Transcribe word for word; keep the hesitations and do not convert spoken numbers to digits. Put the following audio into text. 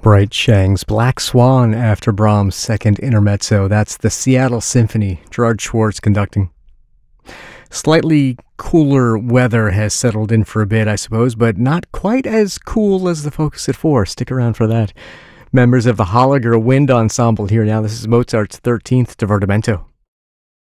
Bright Shang's Black Swan after Brahms' second intermezzo. That's the Seattle Symphony, Gerard Schwartz conducting. Slightly cooler weather has settled in for a bit, I suppose, but not quite as cool as the Focus at Four. Stick around for that. Members of the Holliger Wind Ensemble here now. This is Mozart's thirteenth Divertimento.